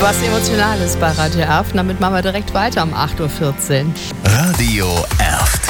Was Emotionales bei Radio Erft. Damit machen wir direkt weiter um 8.14 Uhr. Radio Erft.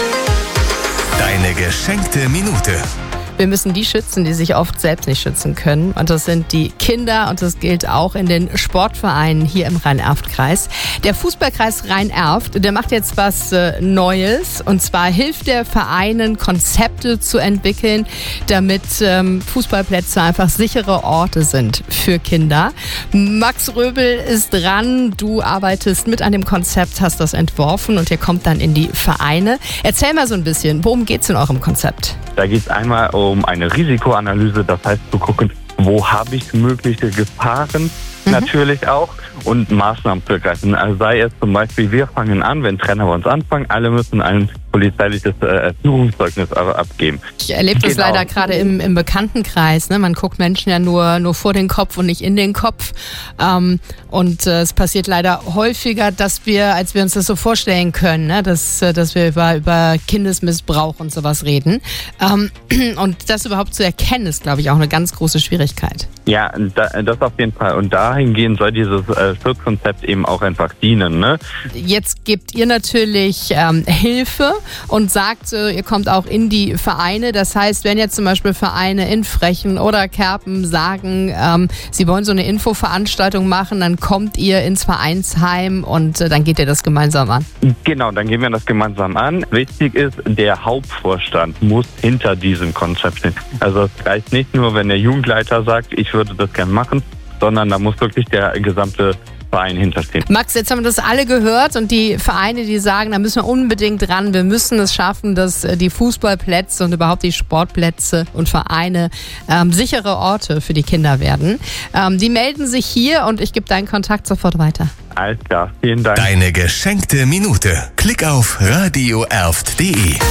Deine geschenkte Minute. Wir müssen die schützen, die sich oft selbst nicht schützen können. Und das sind die Kinder und das gilt auch in den Sportvereinen hier im Rhein-Erft-Kreis. Der Fußballkreis Rhein-Erft, der macht jetzt was Neues. Und zwar hilft der Vereinen, Konzepte zu entwickeln, damit Fußballplätze einfach sichere Orte sind für Kinder. Max Röbel ist dran. Du arbeitest mit an dem Konzept, hast das entworfen und ihr kommt dann in die Vereine. Erzähl mal so ein bisschen, worum geht's in eurem Konzept? Da geht es einmal um eine Risikoanalyse, das heißt zu gucken, wo habe ich mögliche Gefahren natürlich auch und Maßnahmen zu ergreifen. Also sei es zum Beispiel, wir fangen an, wenn Trainer bei uns anfangen, alle müssen ein polizeiliches Führungszeugnis abgeben. Ich erlebe das leider gerade im Bekanntenkreis. Ne? Man guckt Menschen ja nur vor den Kopf und nicht in den Kopf. Und es passiert leider häufiger, dass wir, als wir uns das so vorstellen können, ne? dass wir über Kindesmissbrauch und sowas reden. Und das überhaupt zu erkennen, ist, glaube ich, auch eine ganz große Schwierigkeit. Ja, das auf jeden Fall. Und dahingehend soll dieses Schutzkonzept eben auch einfach dienen. Ne? Jetzt gebt ihr natürlich Hilfe und sagt, ihr kommt auch in die Vereine. Das heißt, wenn jetzt zum Beispiel Vereine in Frechen oder Kerpen sagen, sie wollen so eine Infoveranstaltung machen, dann kommt ihr ins Vereinsheim und dann geht ihr das gemeinsam an. Genau, dann gehen wir das gemeinsam an. Wichtig ist, der Hauptvorstand muss hinter diesem Konzept stehen. Also es reicht nicht nur, wenn der Jugendleiter sagt, ich würde das gerne machen, sondern da muss wirklich der gesamte Verein hinterstehen. Max, jetzt haben wir das alle gehört und die Vereine, die sagen, da müssen wir unbedingt ran, wir müssen es schaffen, dass die Fußballplätze und überhaupt die Sportplätze und Vereine sichere Orte für die Kinder werden. Die melden sich hier und ich gebe deinen Kontakt sofort weiter. Alles klar, vielen Dank. Deine geschenkte Minute. Klick auf radioerft.de.